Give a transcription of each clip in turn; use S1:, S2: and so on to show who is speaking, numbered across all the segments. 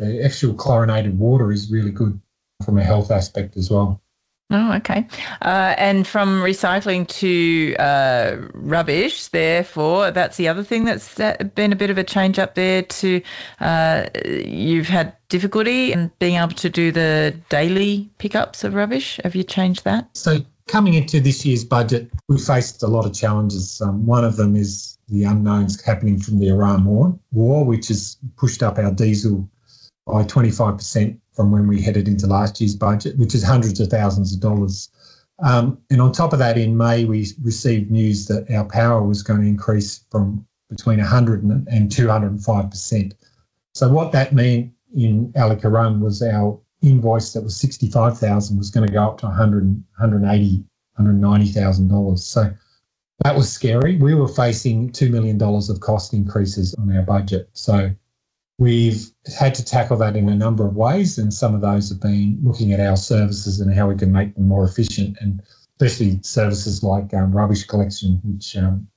S1: the actual chlorinated water is really good from a health aspect as well.
S2: Oh, okay. And from recycling to rubbish, therefore, that's the other thing that's been a bit of a change up there to you've had difficulty in being able to do the daily pickups of rubbish. Have you changed that?
S1: So coming into this year's budget, we faced a lot of challenges. One of them is the unknowns happening from the Iran war, which has pushed up our diesel by 25% from when we headed into last year's budget, which is hundreds of thousands of dollars. And on top of that, in May, we received news that our power was going to increase from between 100 and 205%. So what that meant in Ali Karam was our invoice that was $65,000 was going to go up to $180,000, $190,000. So that was scary. We were facing $2 million of cost increases on our budget. So we've had to tackle that in a number of ways, and some of those have been looking at our services and how we can make them more efficient, and especially services like rubbish collection, which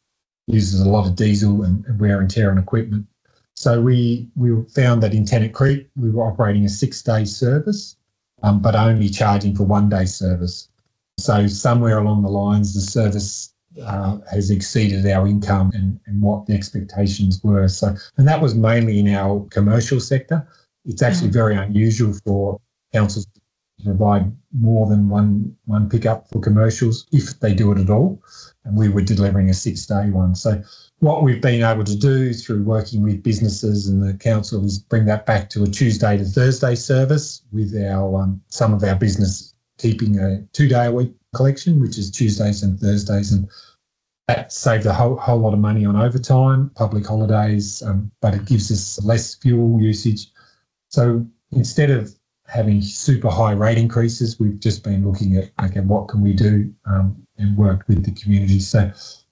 S1: uses a lot of diesel and wear and tear on equipment. So we found that in Tennant Creek we were operating a 6-day service, but only charging for 1-day service. So somewhere along the lines the service has exceeded our income and what the expectations were. So, and that was mainly in our commercial sector. It's actually very unusual for councils to provide more than one pickup for commercials if they do it at all. And we were delivering a 6-day one. So what we've been able to do through working with businesses and the council is bring that back to a Tuesday to Thursday service, with our some of our business keeping a 2-day-a-week collection, which is Tuesdays and Thursdays, and that saved a whole lot of money on overtime, public holidays, but it gives us less fuel usage. So instead of having super high rate increases, we've just been looking at, okay, what can we do, and worked with the community. So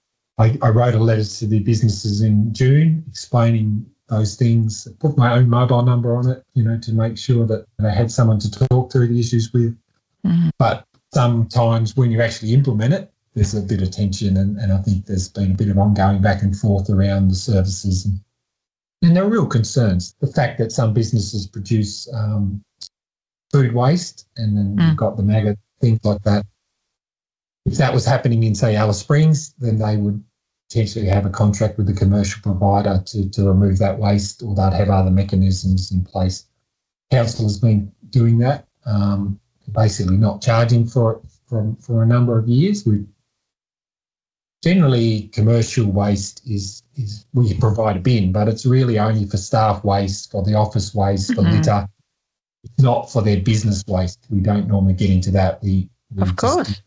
S1: I wrote a letter to the businesses in June explaining those things, put my own mobile number on it, to make sure that they had someone to talk through the issues with. But sometimes when you actually implement it, there's a bit of tension, and I think there's been a bit of ongoing back and forth around the services. And there are real concerns. The fact that some businesses produce food waste, and then you've got the maggot, things like that. If that was happening in, say, Alice Springs, then they would potentially have a contract with the commercial provider to remove that waste, or they'd have other mechanisms in place. Council has been doing that, basically not charging for it for a number of years. Generally, commercial waste is we provide a bin, but it's really only for staff waste, for the office waste, for litter. It's not for their business waste. We don't normally get into that.
S2: Of course.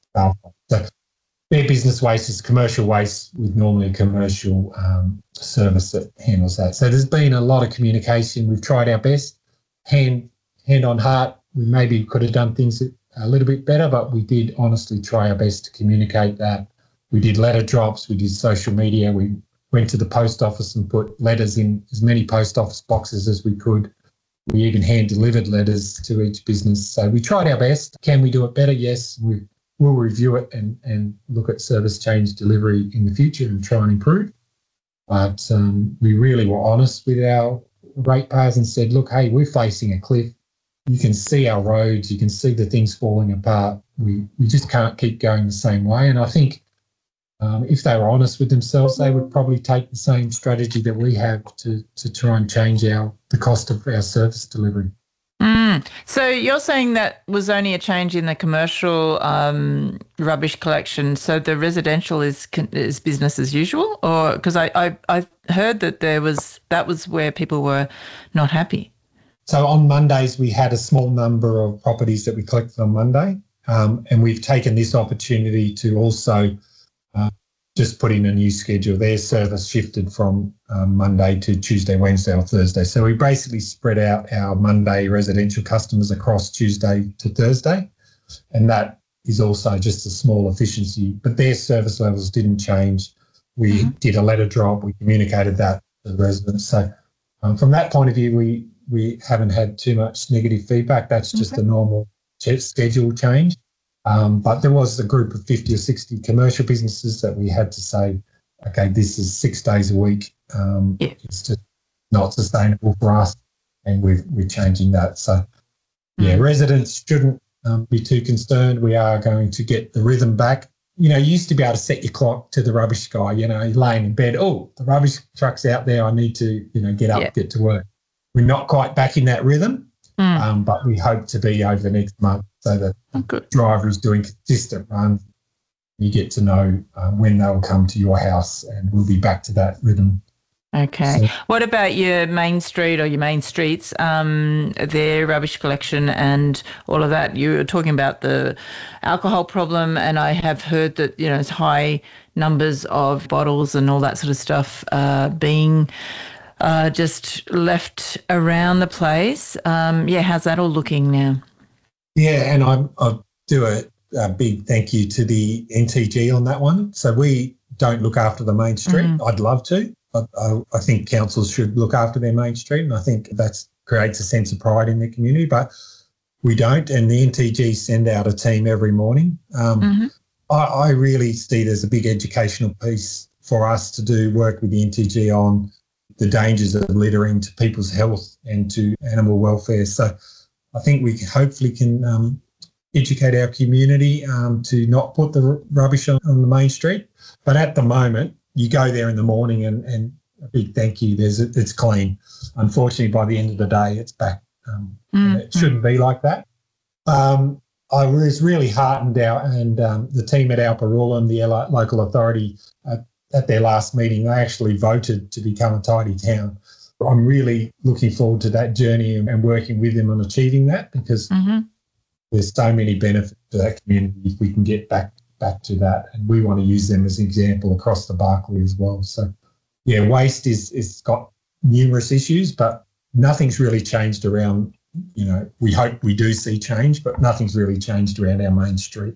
S1: So their business waste is commercial waste, with normally a commercial service that handles that. So there's been a lot of communication. We've tried our best. Hand on heart, we maybe could have done things a little bit better, but we did honestly try our best to communicate that. We did letter drops, we did social media, we went to the post office and put letters in as many post office boxes as we could. We even hand-delivered letters to each business. So we tried our best. Can we do it better? Yes. We'll review it and look at service change delivery in the future and try and improve. But we really were honest with our ratepayers and said, look, hey, we're facing a cliff. You can see our roads. You can see the things falling apart. We just can't keep going the same way. And I think if they were honest with themselves, they would probably take the same strategy that we have to try and change the cost of our service delivery.
S2: So you're saying that was only a change in the commercial rubbish collection, so the residential is business as usual? Or because I heard that that was where people were not happy.
S1: So on Mondays we had a small number of properties that we collected on Monday, and we've taken this opportunity to also just put in a new schedule. Their service shifted from Monday to Tuesday, Wednesday or Thursday. So we basically spread out our Monday residential customers across Tuesday to Thursday, and that is also just a small efficiency. But their service levels didn't change. We did a letter drop. We communicated that to the residents. So from that point of view, we haven't had too much negative feedback. That's just a normal schedule change. But there was a group of 50 or 60 commercial businesses that we had to say, okay, this is 6 days a week. It's just not sustainable for us. and we're changing that. So, yeah, residents shouldn't be too concerned. We are going to get the rhythm back. You used to be able to set your clock to the rubbish guy, you're laying in bed, oh, the rubbish truck's out there, I need to, get up, get to work. We're not quite back in that rhythm, but we hope to be over the next month so that the driver is doing consistent runs. You get to know when they'll come to your house, and we'll be back to that rhythm.
S2: Okay. So, what about your main street or your main streets, their rubbish collection and all of that? You were talking about the alcohol problem, and I have heard that, it's high numbers of bottles and all that sort of stuff being just left around the place. How's that all looking now? Yeah,
S1: and I do a big thank you to the NTG on that one. So we don't look after the main street. I'd love to. I think councils should look after their main street, and I think that creates a sense of pride in their community, but we don't, and the NTG send out a team every morning. I really see there's a big educational piece for us to do, work with the NTG on the dangers of littering to people's health and to animal welfare. So I think we hopefully can educate our community to not put the rubbish on the main street. But at the moment, you go there in the morning and a big thank you. It's clean. Unfortunately, by the end of the day, it's back. It shouldn't be like that. I was really heartened and the team at Alparoola, the local authority, at their last meeting, they actually voted to become a tidy town. I'm really looking forward to that journey and working with them on achieving that, because there's so many benefits to that community if we can get back to that, and we want to use them as an example across the Barkly as well. So, yeah, waste is got numerous issues, but nothing's really changed around, we hope we do see change, but nothing's really changed around our main street.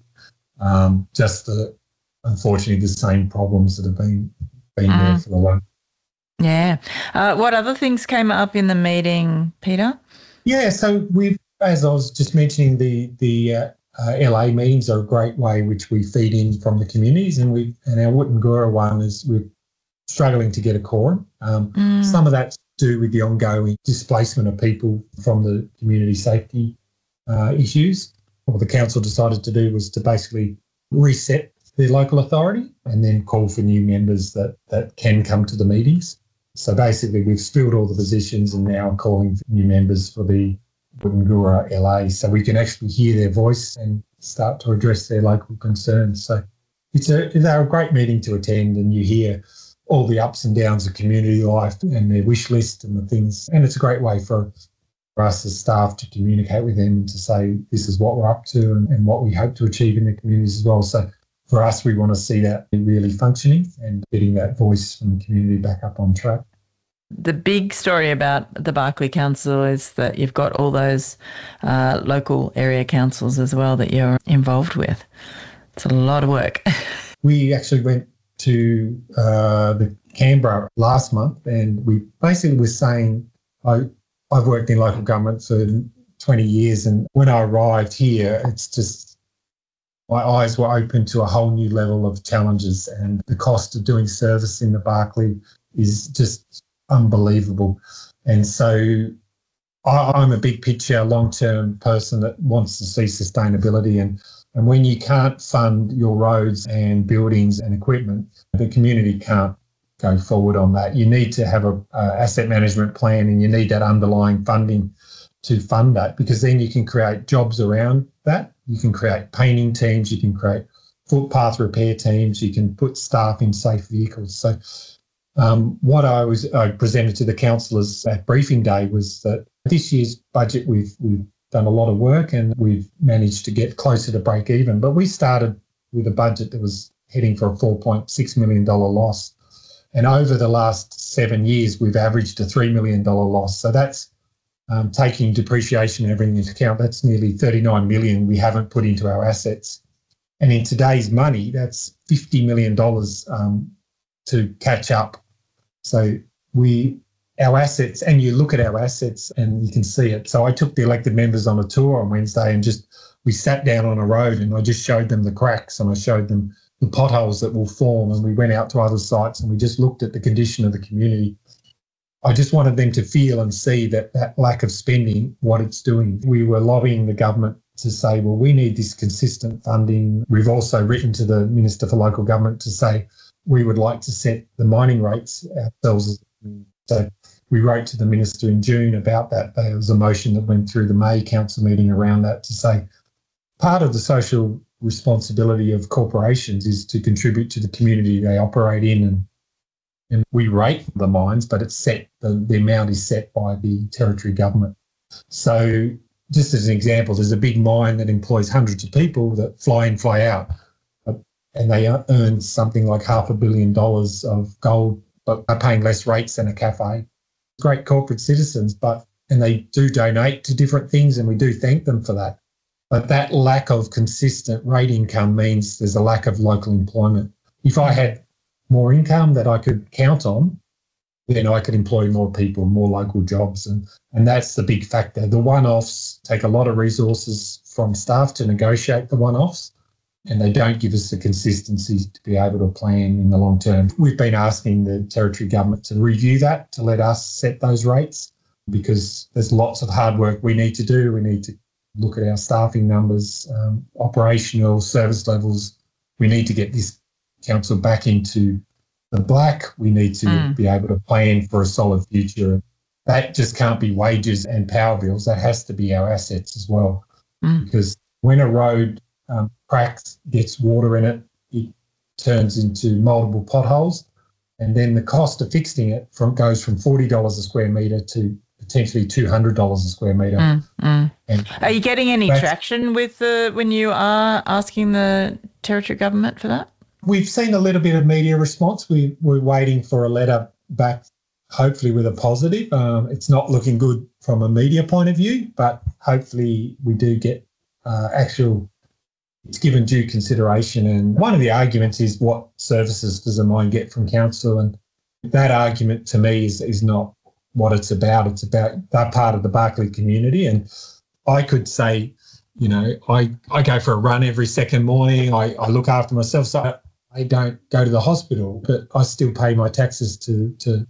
S1: Just unfortunately the same problems that have been there for the long.
S2: Yeah. What other things came up in the meeting, Peter?
S1: Yeah, so as I was just mentioning, the LA meetings are a great way which we feed in from the communities, and our Wotongura one is we're struggling to get a quorum. Some of that's to do with the ongoing displacement of people from the community safety issues. What the council decided to do was to basically reset the local authority and then call for new members that can come to the meetings. So basically we've filled all the positions and now calling for new members for the Wotongura LA, so we can actually hear their voice and start to address their local concerns. So they're a great meeting to attend, and you hear all the ups and downs of community life and their wish list and the things. And it's a great way for us as staff to communicate with them and to say this is what we're up to and what we hope to achieve in the communities as well. So for us, we want to see that really functioning and getting that voice from the community back up on track.
S2: The big story about the Barkly Council is that you've got all those local area councils as well that you're involved with. It's a lot of work.
S1: We actually went to the Canberra last month, and we basically were saying, I've worked in local government for 20 years, and when I arrived here, it's just my eyes were open to a whole new level of challenges, and the cost of doing service in the Barkly is just unbelievable. And so I'm a big picture, long-term person that wants to see sustainability, and when you can't fund your roads and buildings and equipment, the community can't go forward on that. You need to have a asset management plan, and you need that underlying funding to fund that, because then you can create jobs around that. You can create painting teams, you can create footpath repair teams, you can put staff in safe vehicles. So what I presented to the councillors at briefing day was that this year's budget we've done a lot of work and we've managed to get closer to break even. But we started with a budget that was heading for a $4.6 million loss. And over the last 7 years, we've averaged a $3 million loss. So that's taking depreciation and everything into account, that's nearly $39 million we haven't put into our assets. And in today's money, that's $50 million to catch up. So our assets, and you look at our assets and you can see it. So I took the elected members on a tour on Wednesday and we sat down on a road and I just showed them the cracks and I showed them the potholes that will form, and we went out to other sites and we just looked at the condition of the community. I just wanted them to feel and see that lack of spending, what it's doing. We were lobbying the government to say, well, we need this consistent funding. We've also written to the Minister for Local Government to say we would like to set the mining rates ourselves. So we wrote to the Minister in June about that. There was a motion that went through the May Council meeting around that to say part of the social responsibility of corporations is to contribute to the community they operate in, and we rate the mines, but it's set, the amount is set by the territory government. So just as an example, there's a big mine that employs hundreds of people that fly in, fly out, and they earn something like $500 million of gold, but are paying less rates than a cafe. Great corporate citizens, and they do donate to different things, and we do thank them for that. But that lack of consistent rate income means there's a lack of local employment. If I had more income that I could count on, then I could employ more people, more local jobs. And that's the big factor. The one-offs take a lot of resources from staff to negotiate the one-offs, and they don't give us the consistency to be able to plan in the long term. We've been asking the territory government to review that, to let us set those rates, because there's lots of hard work we need to do. We need to look at our staffing numbers, operational service levels. We need to get this council back into the black. We need to be able to plan for a solid future. That just can't be wages and power bills. That has to be our assets as well. Because when a road cracks, gets water in it, it turns into multiple potholes, and then the cost of fixing it goes from $40 a square metre to potentially $200 a square metre. And
S2: are you getting any traction with when you are asking the territory government for that?
S1: We've seen a little bit of media response. We're waiting for a letter back, hopefully with a positive. It's not looking good from a media point of view, but hopefully we do get it's given due consideration. And one of the arguments is, what services does a mine get from council? And that argument to me is not what it's about. It's about that part of the Barkly community. And I could say, I go for a run every second morning. I look after myself. So I don't go to the hospital, but I still pay my taxes to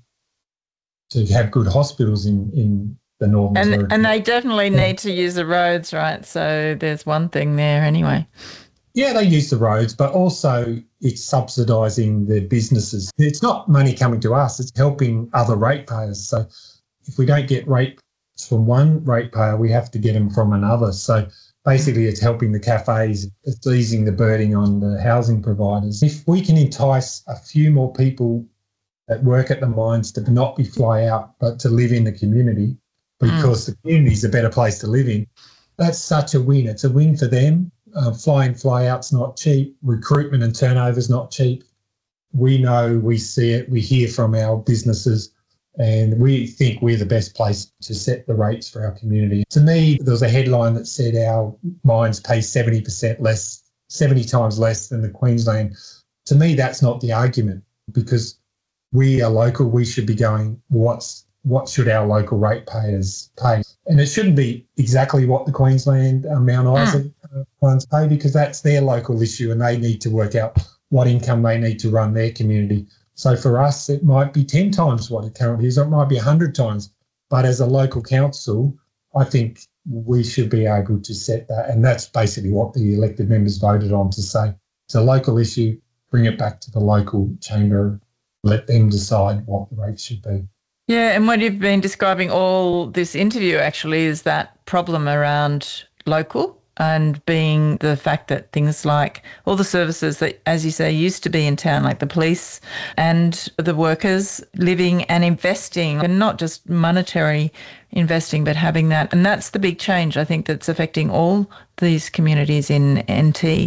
S1: have good hospitals in the Northern Territory.
S2: And they definitely need to use the roads, right? So there's one thing there anyway.
S1: Yeah, they use the roads, but also it's subsidising their businesses. It's not money coming to us, it's helping other ratepayers. So if we don't get rates from one ratepayer, we have to get them from another. So basically it's helping the cafes, it's easing the burden on the housing providers. If we can entice a few more people that work at the mines to not be fly out, but to live in the community, because the community is a better place to live in, that's such a win. It's a win for them. Fly in, fly out's not cheap. Recruitment and turnover is not cheap. We know, we see it, we hear from our businesses, and we think we're the best place to set the rates for our community. To me, there was a headline that said our mines pay 70% less, 70 times less than the Queensland. To me, that's not the argument, because we are local. We should be going, what should our local ratepayers pay? And it shouldn't be exactly what the Queensland Mount Isa ones pay, because that's their local issue and they need to work out what income they need to run their community. So for us, it might be 10 times what it currently is, or it might be 100 times. But as a local council, I think we should be able to set that. And that's basically what the elected members voted on, to say it's a local issue, bring it back to the local chamber, let them decide what the rates should be.
S2: Yeah, and what you've been describing all this interview actually is that problem around local, and being the fact that things like all the services that, as you say, used to be in town, like the police and the workers living and investing, and not just monetary investing, but having that. And that's the big change, I think, that's affecting all these communities in NT.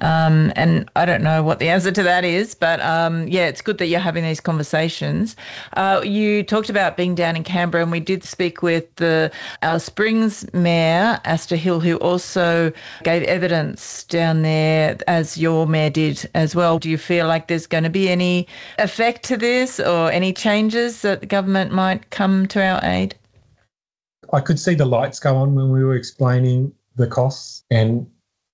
S2: And I don't know what the answer to that is, but yeah, it's good that you're having these conversations. You talked about being down in Canberra, and we did speak with our Springs Mayor, Asta Hill, who also gave evidence down there, as your mayor did as well. Do you feel like there's going to be any effect to this, or any changes that the government might come to our aid?
S1: I could see the lights go on when we were explaining the costs, and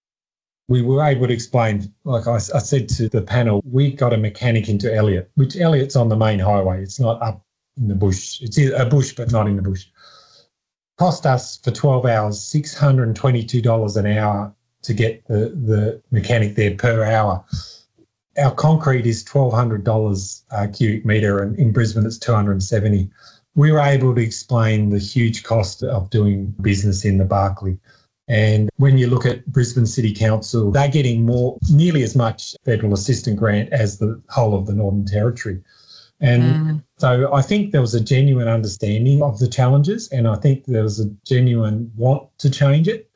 S1: we were able to explain, like I said to the panel, we got a mechanic into Elliot, which Elliot's on the main highway. It's not up in the bush. It's a bush, but not in the bush. Cost us for 12 hours $622 an hour to get the mechanic there per hour. Our concrete is $1,200 a cubic metre, and in Brisbane it's $270. We were able to explain the huge cost of doing business in the Barkly. And when you look at Brisbane City Council, they're getting nearly as much federal assistance grant as the whole of the Northern Territory. And so I think there was a genuine understanding of the challenges, and I think there was a genuine want to change it.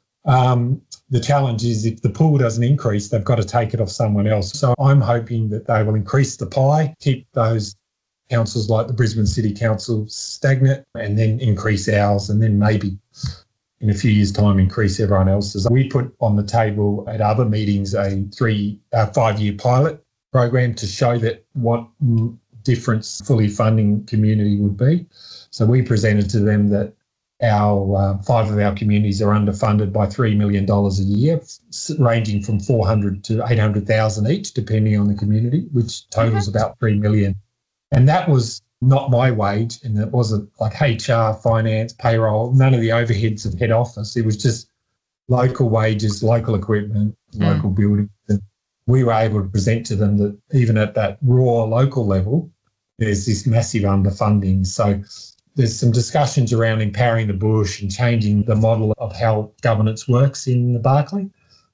S1: The challenge is if the pool doesn't increase, they've got to take it off someone else. So I'm hoping that they will increase the pie, keep those councils like the Brisbane City Council stagnant, and then increase ours, and then maybe in a few years' time increase everyone else's. We put on the table at other meetings a 5-year pilot program to show that what difference fully funding community would be. So we presented to them that our 5 of our communities are underfunded by $3 million a year, ranging from $400,000 to $800,000 each, depending on the community, which totals about $3 million. And that was not my wage, and it wasn't like HR, finance, payroll, none of the overheads of head office. It was just local wages, local equipment, local buildings. And we were able to present to them that even at that raw local level, there's this massive underfunding. So there's some discussions around empowering the bush and changing the model of how governance works in the Barkly.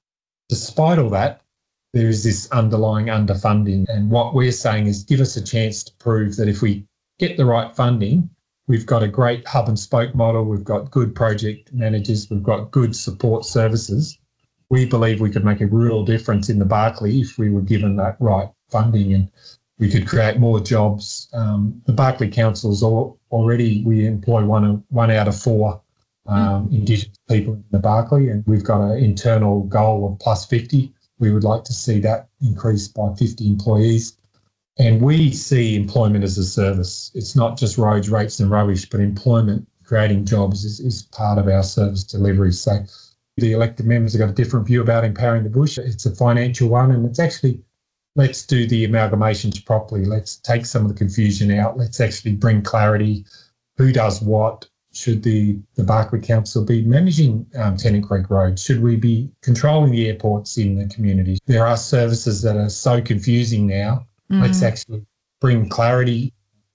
S1: Despite all that, there is this underlying underfunding. And what we're saying is give us a chance to prove that if we get the right funding, we've got a great hub and spoke model, we've got good project managers, we've got good support services. We believe we could make a real difference in the Barkly if we were given that right funding, and we could create more jobs. The Barkly Council's already, we employ one out of 4 Indigenous people in the Barkly, and we've got an internal goal of plus 50. We would like to see that increase by 50 employees. And we see employment as a service. It's not just roads, rates and rubbish, but employment, creating jobs is part of our service delivery. So the elected members have got a different view about empowering the bush. It's a financial one, and it's actually, let's do the amalgamations properly. Let's take some of the confusion out. Let's actually bring clarity. Who does what? Should the Barkly Council be managing Tennant Creek Road? Should we be controlling the airports in the community? There are services that are so confusing now. Let's actually bring clarity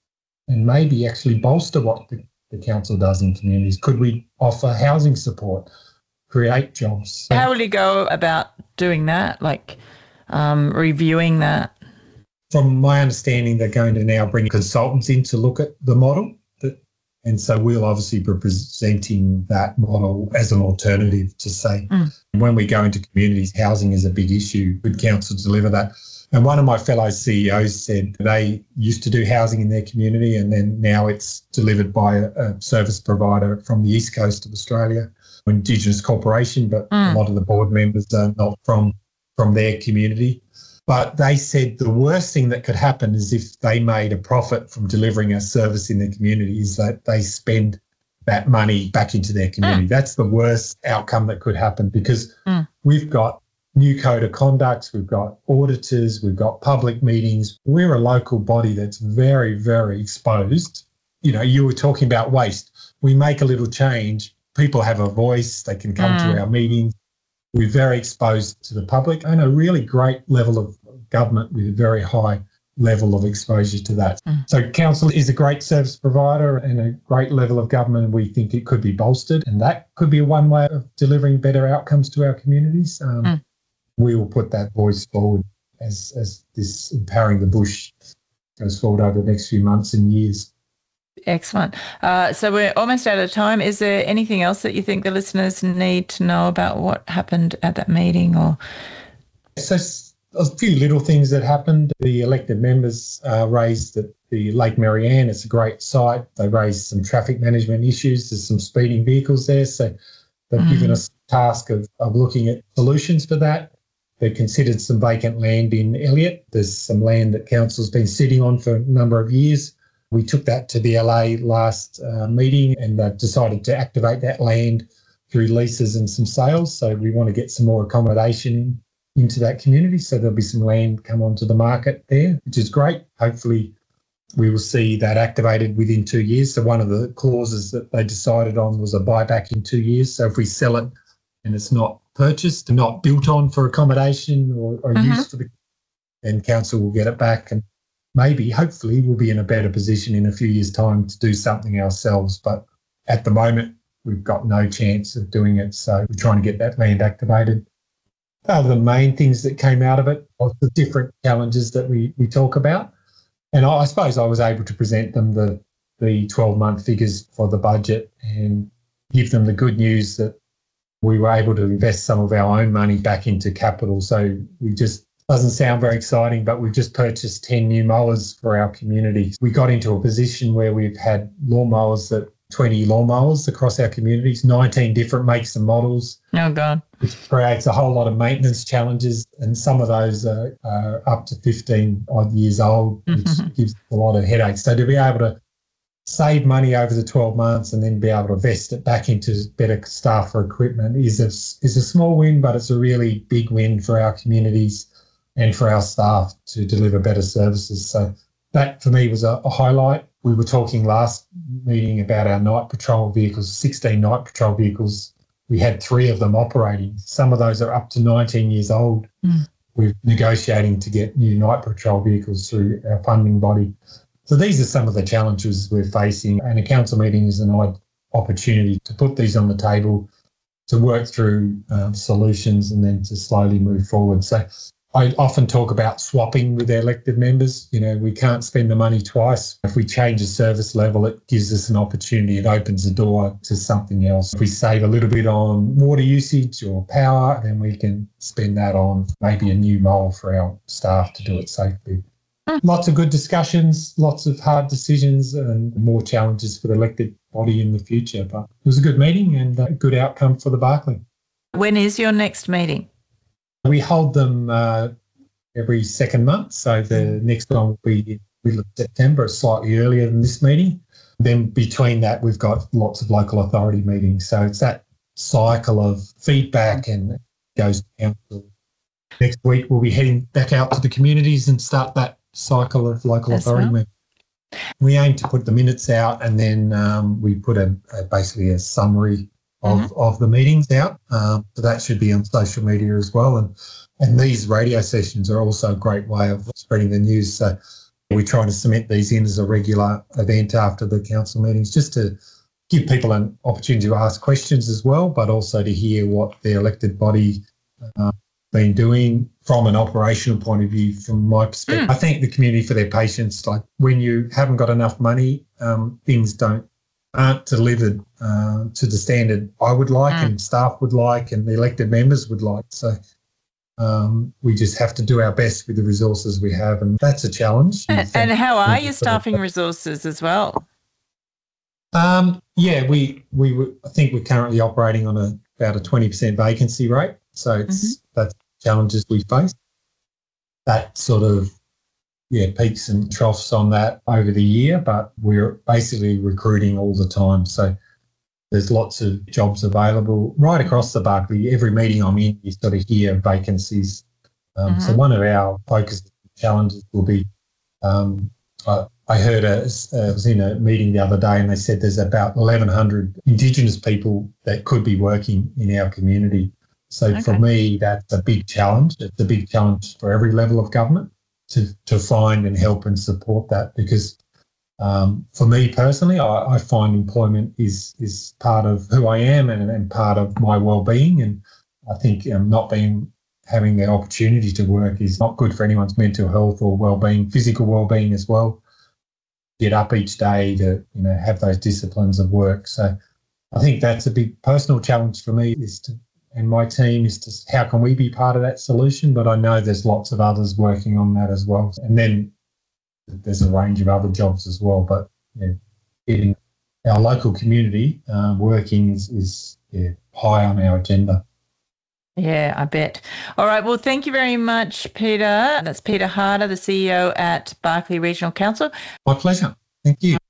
S1: and maybe actually bolster what the council does in communities. Could we offer housing support, create jobs?
S2: How will you go about doing that, like reviewing that?
S1: From my understanding, they're going to now bring consultants in to look at the model. And so we'll obviously be presenting that model as an alternative to say, when we go into communities, housing is a big issue. Could council deliver that? And one of my fellow CEOs said they used to do housing in their community, and then now it's delivered by a service provider from the east coast of Australia, Indigenous corporation, but a lot of the board members are not from their community. But they said the worst thing that could happen is if they made a profit from delivering a service in their community is that they spend that money back into their community. That's the worst outcome that could happen, because we've got new code of conduct, we've got auditors, we've got public meetings. We're a local body that's very, very exposed. You know, you were talking about waste. We make a little change. People have a voice. They can come to our meetings. We're very exposed to the public, and a really great level of government with a very high level of exposure to that. So council is a great service provider and a great level of government, and we think it could be bolstered, and that could be one way of delivering better outcomes to our communities. We will put that voice forward as this empowering the bush goes forward over the next few months and years.
S2: Excellent. So we're almost out of time. Is there anything else that you think the listeners need to know about what happened at that meeting? Or
S1: so a few little things that happened. The elected members raised that the Lake Marianne, it's a great site. They raised some traffic management issues. There's some speeding vehicles there. So they've given us the task of looking at solutions for that. They considered some vacant land in Elliott. There's some land that council's been sitting on for a number of years. We took that to the LA last meeting, and they've decided to activate that land through leases and some sales. So we want to get some more accommodation into that community. So there'll be some land come onto the market there, which is great. Hopefully we will see that activated within 2 years. So one of the clauses that they decided on was a buyback in 2 years. So if we sell it and it's not purchased, not built on for accommodation or use for then council will get it back, and maybe, hopefully, we'll be in a better position in a few years' time to do something ourselves. But at the moment, we've got no chance of doing it. So we're trying to get that land activated. The main things that came out of it are the different challenges that we talk about. And I suppose I was able to present them the 12-month figures for the budget and give them the good news that we were able to invest some of our own money back into capital. So we just, doesn't sound very exciting, but we've just purchased 10 new mowers for our community. We got into a position where we've had 20 lawnmowers across our communities, 19 different makes and models.
S2: Oh, God.
S1: Which creates a whole lot of maintenance challenges, and some of those are up to 15 odd years old, which gives a lot of headaches. So to be able to save money over the 12 months and then be able to invest it back into better staff or equipment is a small win, but it's a really big win for our communities and for our staff to deliver better services. So that for me was a highlight. We were talking last meeting about our night patrol vehicles, 16 night patrol vehicles. We had 3 of them operating. Some of those are up to 19 years old. We're negotiating to get new night patrol vehicles through our funding body. So these are some of the challenges we're facing, and a council meeting is an opportunity to put these on the table, to work through solutions and then to slowly move forward. So I often talk about swapping with our elected members. You know, we can't spend the money twice. If we change a service level, it gives us an opportunity. It opens the door to something else. If we save a little bit on water usage or power, then we can spend that on maybe a new mower for our staff to do it safely. Lots of good discussions, lots of hard decisions, and more challenges for the elected body in the future. But it was a good meeting and a good outcome for the Barkly.
S2: When is your next meeting?
S1: We hold them every second month. So the next one will be in the middle of September, slightly earlier than this meeting. Then between that, we've got lots of local authority meetings. So it's that cycle of feedback and goes to council. Next week, we'll be heading back out to the communities and start that cycle of local authority meetings. We aim to put the minutes out, and then we put basically a summary of the meetings out. So that should be on social media as well. And these radio sessions are also a great way of spreading the news. So we're trying to cement these in as a regular event after the council meetings, just to give people an opportunity to ask questions as well, but also to hear what the elected body been doing from an operational point of view. From my perspective, I thank the community for their patience. Like, when you haven't got enough money, things aren't delivered to the standard I would like and staff would like and the elected members would like. So we just have to do our best with the resources we have, and that's a challenge.
S2: And how are your staffing resources as well?
S1: Yeah, I think we're currently operating on about a 20% vacancy rate. So that's challenges we face. That sort of peaks and troughs on that over the year, but we're basically recruiting all the time. So there's lots of jobs available right across the Barkly. Every meeting I'm in, you sort of hear vacancies. So one of our focus challenges will be, I heard I was in a meeting the other day, and they said there's about 1,100 Indigenous people that could be working in our community. So for me, that's a big challenge. It's a big challenge for every level of government to find and help and support that, because for me personally, I find employment is part of who I am and part of my well-being. And I think having the opportunity to work is not good for anyone's mental health or well-being, physical well-being as well. Get up each day to have those disciplines of work. So I think that's a big personal challenge for me, and my team is how can we be part of that solution? But I know there's lots of others working on that as well. And then there's a range of other jobs as well. But getting our local community working is high on our agenda.
S2: Yeah, I bet. All right. Well, thank you very much, Peter. That's Peter Harder, the CEO at Barkly Regional Council.
S1: My pleasure. Thank you.